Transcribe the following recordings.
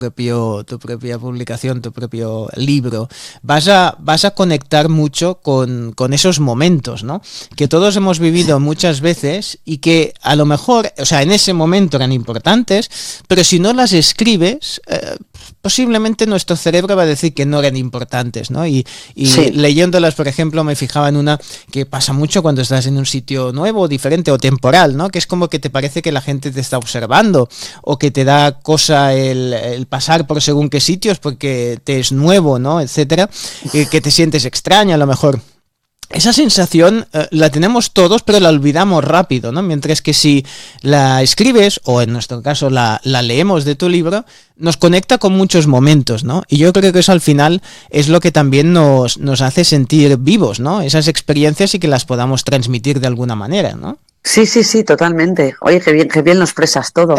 tu propia publicación, tu propio libro, vas a conectar mucho con esos momentos, ¿no? Que todos hemos vivido muchas veces y que a lo mejor, o sea, en ese momento eran importantes, pero si no las escribes, posiblemente nuestro cerebro va a decir que no eran importantes, ¿no? Y sí, leyéndolas, por ejemplo, me fijaba en una que pasa mucho cuando estás en un sitio nuevo, diferente o temporal, ¿no? Que es como que te parece que la gente te está observando o que te da cosa el pasar por según qué sitios porque te es nuevo, ¿no? Etcétera, que te sientes extraño a lo mejor. Esa sensación la tenemos todos, pero la olvidamos rápido, ¿no? Mientras que si la escribes, o en nuestro caso la leemos de tu libro, nos conecta con muchos momentos, ¿no? Y yo creo que eso al final es lo que también nos hace sentir vivos, ¿no? Esas experiencias y que las podamos transmitir de alguna manera, ¿no? Sí, totalmente. Oye, qué bien lo expresas todo.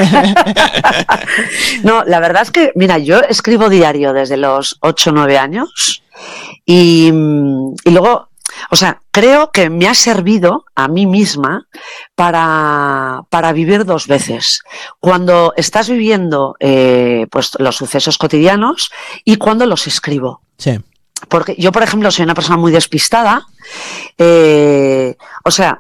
No, la verdad es que, mira, yo escribo diario desde los 8 o 9 años y luego, o sea, creo que me ha servido a mí misma para vivir dos veces. Cuando estás viviendo pues los sucesos cotidianos y cuando los escribo. Sí. Porque yo, por ejemplo, soy una persona muy despistada. O sea,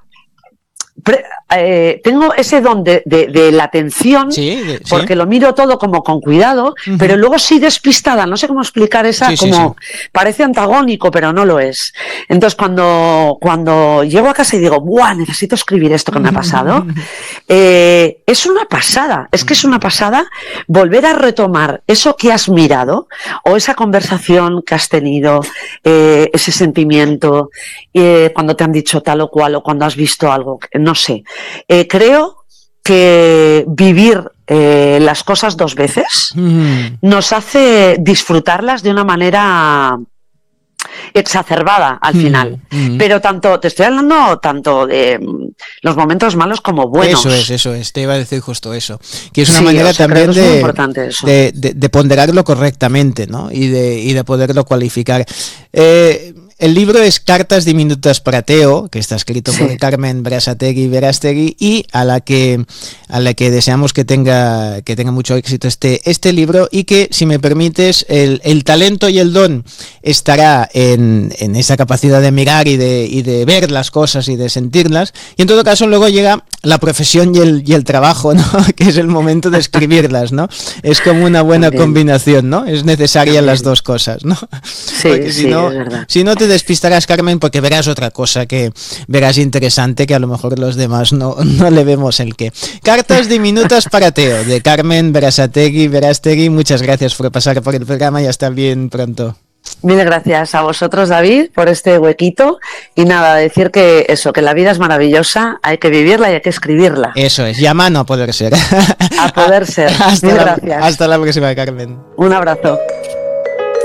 tengo ese don de la atención, porque lo miro todo como con cuidado, pero luego sí despistada, no sé cómo explicar parece antagónico, pero no lo es. Entonces cuando llego a casa y digo, ¡buah! Necesito escribir esto que me ha pasado, es una pasada, es que es una pasada volver a retomar eso que has mirado, o esa conversación que has tenido, ese sentimiento, cuando te han dicho tal o cual, o cuando has visto algo, no sé. Creo que vivir las cosas dos veces nos hace disfrutarlas de una manera exacerbada al final. Pero te estoy hablando tanto de los momentos malos como buenos. Eso es, te iba a decir justo eso. Que es una manera también de ponderarlo correctamente, ¿no? Y de poderlo cualificar. El libro es Cartas diminutas para Teo, que está escrito por Carmen Berasategui y a la que deseamos que tenga mucho éxito este libro, y que, si me permites, el talento y el don estará en esa capacidad de mirar y de ver las cosas y de sentirlas, y en todo caso luego llega la profesión y el trabajo, ¿no? Que es el momento de escribirlas, ¿no? Es como una buena combinación, ¿no? Es necesaria las dos cosas, ¿no? Sí, porque si no te despistarás, Carmen, porque verás otra cosa que verás interesante que a lo mejor los demás no le vemos el qué. Cartas diminutas para Teo, de Carmen Berasategui. Muchas gracias por pasar por el programa y hasta bien pronto. Mil gracias a vosotros, David, por este huequito. Y nada, decir que la vida es maravillosa, hay que vivirla y hay que escribirla. Eso es, y a mano a poder ser. A poder ser. Mil gracias. Hasta la próxima, Carmen. Un abrazo.